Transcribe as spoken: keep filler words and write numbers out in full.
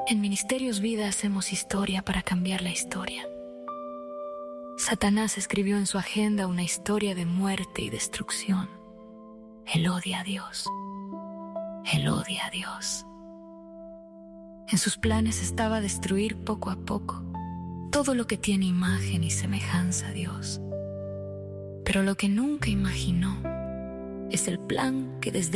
En Ministerios Vida hacemos historia para cambiar la historia. Satanás escribió en su agenda una historia de muerte y destrucción. Él odia a Dios. Él odia a Dios. En sus planes estaba destruir poco a poco todo lo que tiene imagen y semejanza a Dios. Pero lo que nunca imaginó es el plan que desde